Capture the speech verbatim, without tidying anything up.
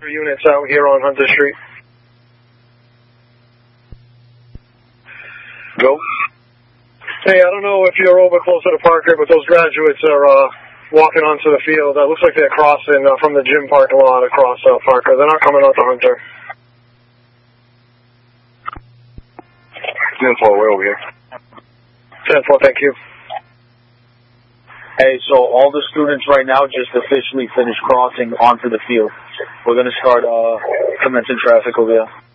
units out here on Hunter Street. Go. Hey, I don't know if you're over close to the Parker, but those graduates are uh, walking onto the field. It looks like they're crossing uh, from the gym parking lot across uh, Parker. They're not coming out to Hunter. ten four, we're over here. ten four, thank you. Hey, so all the students right now just officially finished crossing onto the field. We're going to start uh, commencing traffic over here.